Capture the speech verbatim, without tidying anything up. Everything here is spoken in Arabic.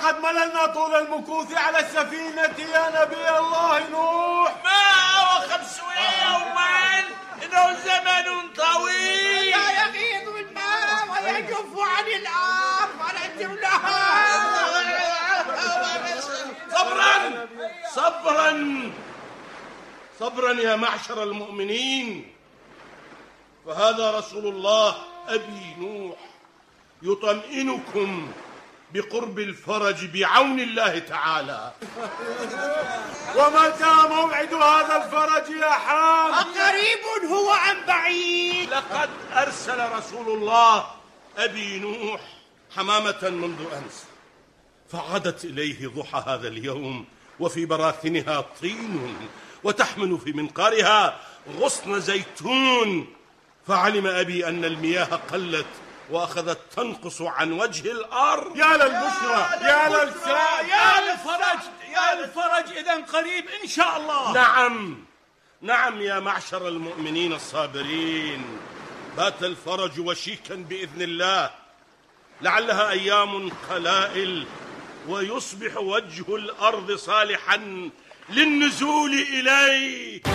لقد مللنا طول المكوث على السفينة يا نبي الله نوح. ما وخمسمائة يوما، إنه زمن طويل لا يغيض الماء ويجف عن الأرض وننجم لها. صبرا صبرا صبرا يا معشر المؤمنين، فهذا رسول الله أبي نوح يطمئنكم بقرب الفرج بعون الله تعالى. ومتى موعد هذا الفرج يا حام؟ أقريب هو أم بعيد؟ لقد أرسل رسول الله أبي نوح حمامة منذ أمس، فعادت إليه ضحى هذا اليوم وفي براثنها طين، وتحمل في منقارها غصن زيتون، فعلم أبي أن المياه قلت وأخذت تنقص عن وجه الأرض. يا للبشرى يا للساء يا للفرج يا للفرج، إذن قريب إن شاء الله. نعم نعم يا معشر المؤمنين الصابرين، بات الفرج وشيكا بإذن الله، لعلها أيام قلائل ويصبح وجه الأرض صالحا للنزول إليه.